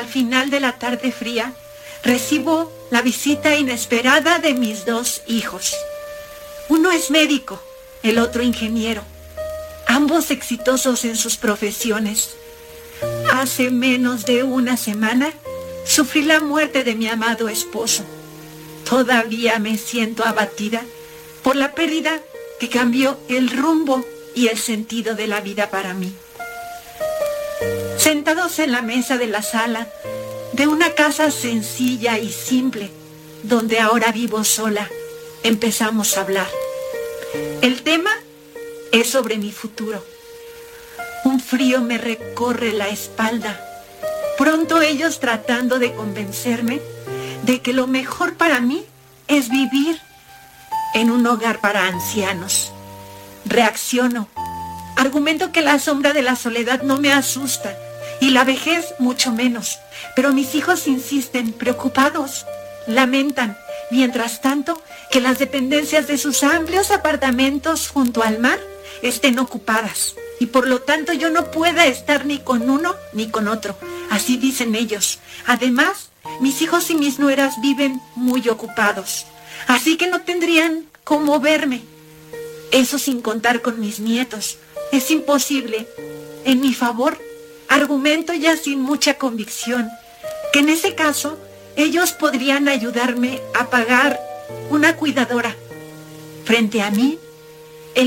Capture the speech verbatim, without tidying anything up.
final de la tarde fría, recibo la visita inesperada de mis dos hijos. Uno es médico, el otro ingeniero, ambos exitosos en sus profesiones. Hace menos de una semana sufrí la muerte de mi amado esposo. Todavía me siento abatida por la pérdida que cambió el rumbo y el sentido de la vida para mí. Sentados en la mesa de la sala de una casa sencilla y simple, donde ahora vivo sola, empezamos a hablar. El tema es sobre mi futuro. Un frío me recorre la espalda. Pronto ellos tratando de convencerme de que lo mejor para mí es vivir en un hogar para ancianos. Reacciono. Argumento que la sombra de la soledad no me asusta y la vejez mucho menos. Pero mis hijos insisten, preocupados, lamentan, mientras tanto, que las dependencias de sus amplios apartamentos junto al mar estén ocupadas y por lo tanto yo no pueda estar ni con uno ni con otro. Así dicen ellos. Además, mis hijos y mis nueras viven muy ocupados, así que no tendrían cómo verme. Eso sin contar con mis nietos. Es imposible. En mi favor, argumento ya sin mucha convicción que en ese caso ellos podrían ayudarme a pagar una cuidadora. Frente a mí